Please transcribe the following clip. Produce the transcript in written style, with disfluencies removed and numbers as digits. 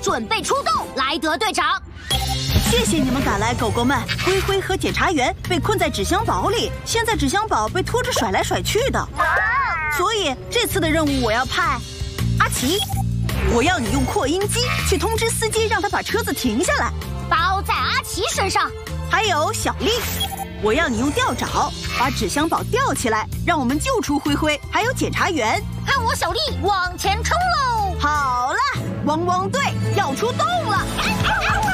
准备出动。莱德队长， 谢谢你们赶来，狗狗们。灰灰和检察员被困在纸箱堡里，现在纸箱堡被拖着甩来甩去的。所以这次的任务我要派阿奇，我要你用扩音机去通知司机，让他把车子停下来。 包在阿奇身上。 还有小丽，我要你用吊爪把纸箱堡吊起来，让我们救出灰灰还有检察员。 看我小丽往前冲喽！ 好了，汪汪队要出动了。